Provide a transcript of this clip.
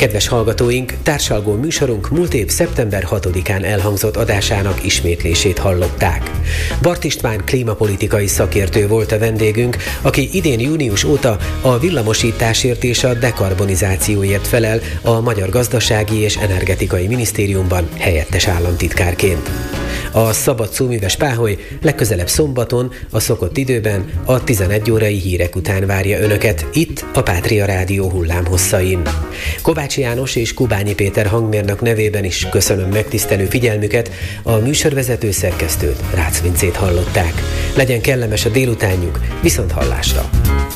Kedves hallgatóink, társalgó műsorunk múlt év szeptember 6-án elhangzott adásának ismétlését hallották. Bart István klímapolitikai szakértő volt a vendégünk, aki idén június óta a villamosításért és a dekarbonizációért felel a Magyar Gazdasági és Energetikai Minisztériumban helyettes államtitkárként. A Szabad Szóműves Páholy legközelebb szombaton a szokott időben a 11 órai hírek után várja önöket itt a Pátria Rádió hullámhosszain. Kovács János és Kubányi Péter hangmérnök nevében is köszönöm megtisztelő figyelmüket, a műsorvezető szerkesztőt, Rácz Vincét hallották. Legyen kellemes a délutánjuk, viszont hallásra!